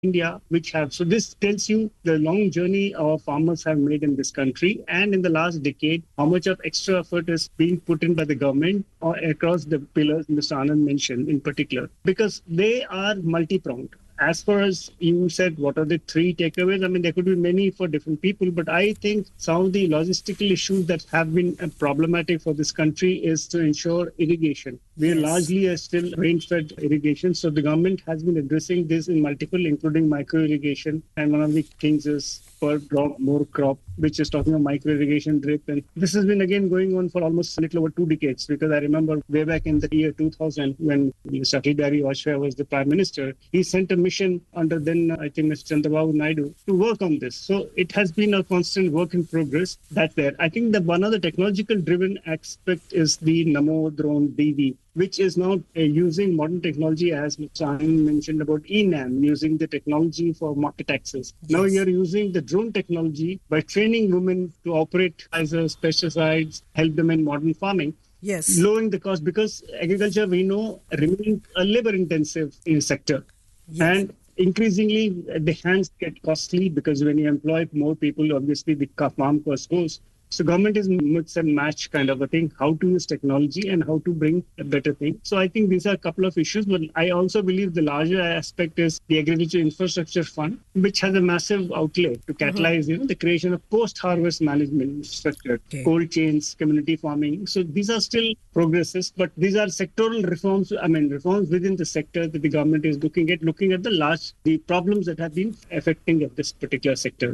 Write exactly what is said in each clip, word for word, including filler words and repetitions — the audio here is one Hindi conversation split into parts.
India, which have. So this tells you the long journey our farmers have made in this country, and in the last decade, how much of extra effort is being put in by the government or across the pillars Mister Anand mentioned in particular, because they are multi-pronged. As far as you said, what are the three takeaways? I mean, there could be many for different people, but I think some of the logistical issues that have been problematic for this country is to ensure irrigation. We are yes. largely a still rain-fed irrigation, so the government has been addressing this in multiple, including micro-irrigation, and one of the things is per drop, more crop, which is talking about micro-irrigation drip. And this has been again going on for almost a little over two decades, because I remember way back in the year two thousand, when Mister Atal Bihari Vajpayee was the Prime Minister, he sent a mission under then, I think, Mister Chandrababu Naidu to work on this. So it has been a constant work in progress. That's there. I think that one of the technological-driven aspect is the Namo Drone D V, which is now uh, using modern technology, as Mister Anand mentioned about E NAM, using the technology for market access. Yes. Now you're using the drone technology by training women to operate as pesticides, help them in modern farming. Yes. Lowering the cost, because agriculture, we know, remains a labor-intensive in sector. Yes. And increasingly, the hands get costly, because when you employ more people, obviously the farm cost goes. So government is mix and match kind of a thing, how to use technology and how to bring a better thing. So I think these are a couple of issues, but I also believe the larger aspect is the Agriculture Infrastructure Fund, which has a massive outlay to catalyze mm-hmm. you know, the creation of post-harvest management structure, okay. cold chains, community farming. So these are still progresses, but these are sectoral reforms, I mean, reforms within the sector that the government is looking at, looking at the large, the problems that have been affecting at this particular sector.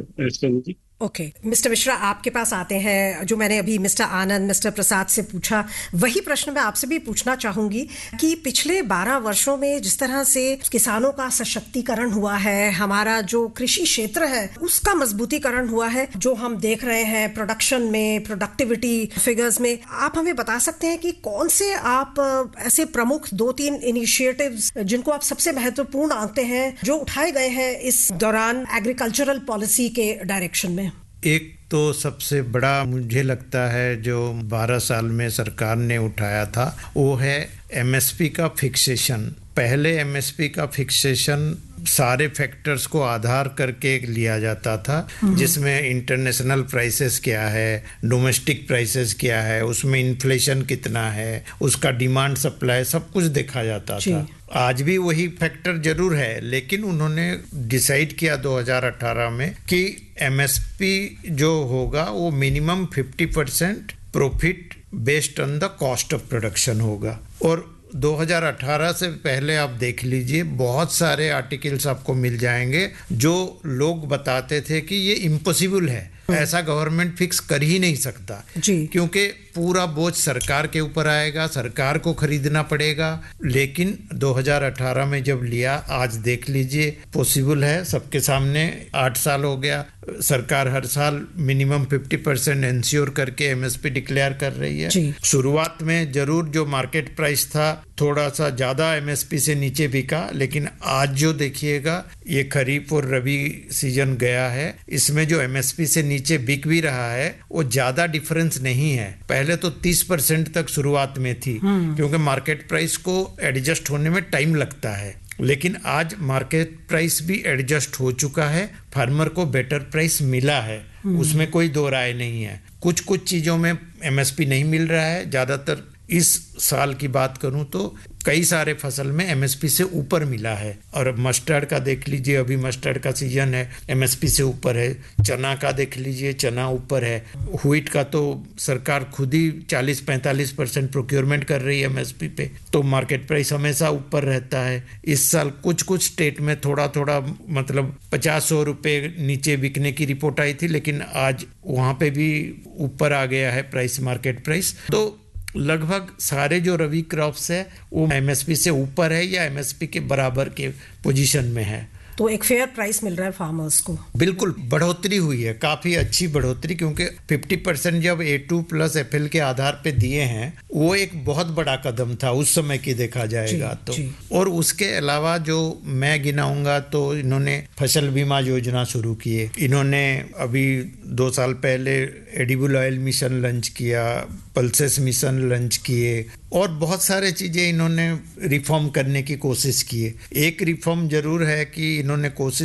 Okay mister Mishra, आपके पास आते हैं। जो मैंने अभी मिस्टर आनंद, मिस्टर प्रसाद से पूछा, वही प्रश्न मैं आपसे भी पूछना चाहूंगी कि पिछले बारह वर्षों में जिस तरह से किसानों का सशक्तिकरण हुआ है, हमारा जो कृषि क्षेत्र है उसका मजबूतीकरण हुआ है, जो हम देख रहे हैं प्रोडक्शन में, प्रोडक्टिविटी फिगर्स में, आप हमें बता सकते हैं कि कौन से आप ऐसे प्रमुख दो तीन इनिशिएटिव्स जिनको आप सबसे महत्वपूर्ण आंकते हैं जो उठाए गए हैं इस दौरान एग्रीकल्चरल पॉलिसी के डायरेक्शन में? एक तो सबसे बड़ा मुझे लगता है जो बारह साल में सरकार ने उठाया था, वो है एमएसपी का फिक्सेशन। पहले एमएसपी का फिक्सेशन सारे फैक्टर्स को आधार करके लिया जाता था, जिसमें इंटरनेशनल प्राइसेस क्या है, डोमेस्टिक प्राइसेस क्या है, उसमें इन्फ्लेशन कितना है, उसका डिमांड सप्लाई सब कुछ देखा जाता था। आज भी वही फैक्टर जरूर है, लेकिन उन्होंने डिसाइड किया दो हज़ार अठारह में कि एमएसपी जो होगा वो मिनिमम पचास percent profit based on the cost of production होगा। और दो हज़ार अठारह से पहले आप देख लीजिए, बहुत सारे आर्टिकल्स आपको मिल जाएंगे जो लोग बताते थे कि ये इम्पॉसिबल है, ऐसा गवर्नमेंट फिक्स कर ही नहीं सकता, क्योंकि पूरा बोझ सरकार के ऊपर आएगा, सरकार को खरीदना पड़ेगा। लेकिन दो हज़ार अठारह में जब लिया, आज देख लीजिए पॉसिबल है, सबके सामने आठ साल हो गया, सरकार हर साल मिनिमम पचास परसेंट इंश्योर करके एमएसपी डिक्लेयर कर रही है। शुरुआत में जरूर जो मार्केट प्राइस था थोड़ा सा ज्यादा एमएसपी से नीचे बिका, लेकिन आज जो देखिएगा ये खरीफ और रबी सीजन गया है, इसमें जो एमएसपी से नीचे बिक भी रहा है वो ज्यादा डिफरेंस नहीं है। पहले तो तीस परसेंट तक शुरुआत में थी, क्योंकि मार्केट प्राइस को एडजस्ट होने में टाइम लगता है, लेकिन आज मार्केट प्राइस भी एडजस्ट हो चुका है, फार्मर को बेटर प्राइस मिला है, उसमें कोई दो राय नहीं है। कुछ कुछ चीजों में एमएसपी नहीं मिल रहा है, ज्यादातर इस साल की बात करूं तो कई सारे फसल में एमएसपी से ऊपर मिला है। और मस्टर्ड का देख लीजिए, अभी मस्टर्ड का सीजन है, एमएसपी से ऊपर है। चना का देख लीजिए, चना ऊपर है। व्हीट का तो सरकार खुद ही चालीस पैंतालीस परसेंट प्रोक्योरमेंट कर रही है एमएसपी पे, तो मार्केट प्राइस हमेशा ऊपर रहता है। इस साल कुछ कुछ स्टेट में थोड़ा थोड़ा मतलब पचास सौ रुपये नीचे बिकने की रिपोर्ट आई थी, लेकिन आज वहाँ पे भी ऊपर आ गया है प्राइस, मार्केट प्राइस। तो लगभग सारे जो रबी क्रॉप्स है वो एमएसपी से ऊपर है या एमएसपी के बराबर के पोजीशन में है। तो एक फेयर प्राइस मिल रहा है फार्मर्स को। बिल्कुल बढ़ोतरी हुई है, काफी अच्छी बढ़ोतरी, क्योंकि पचास परसेंट जब ए टू प्लस एफएल के आधार पे दिए हैं, वो एक बहुत बड़ा कदम था उस समय की देखा जाएगा तो। और उसके अलावा जो मैं गिनाऊंगा तो इन्होंने फसल बीमा योजना शुरू किए, इन्होंने अभी दो साल पहले एडिबल ऑयल मिशन लॉन्च किया, पल्सेस मिशन लॉन्च किए, और बहुत सारे चीजें इन्होंने रिफॉर्म करने की कोशिश की है। एक रिफॉर्म जरूर है कि इन्होंने कोशिश